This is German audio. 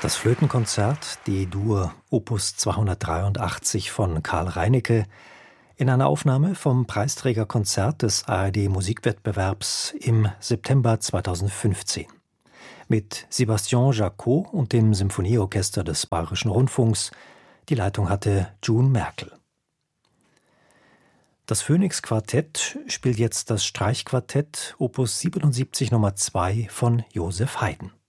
Das Flötenkonzert D-Dur Opus 283 von Karl Reinicke in einer Aufnahme vom Preisträgerkonzert des ARD-Musikwettbewerbs im September 2015 mit Sébastien Jacot und dem Symphonieorchester des Bayerischen Rundfunks. Die Leitung hatte June Merkel. Das Phoenix-Quartett spielt jetzt das Streichquartett Opus 77 Nummer 2 von Joseph Haydn.